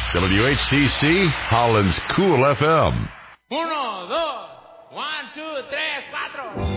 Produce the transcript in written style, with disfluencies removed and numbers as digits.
WHTC, Holland's Cool FM. Uno, dos, 1, 2, 3, 4.